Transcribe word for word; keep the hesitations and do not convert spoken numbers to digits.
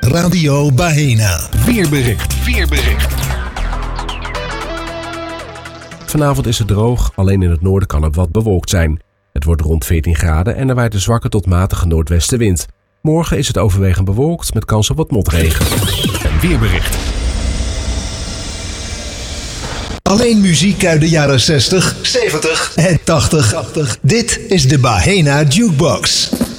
Radio Bahena. Weerbericht. Weerbericht. Vanavond is het droog, alleen in het noorden kan er wat bewolkt zijn. Het wordt rond veertien graden en er waait een zwakke tot matige noordwestenwind. Morgen is het overwegend bewolkt met kans op wat motregen. Een weerbericht. Alleen muziek uit de jaren zestig, zeventig en tachtig. Dit is de Bahena Jukebox.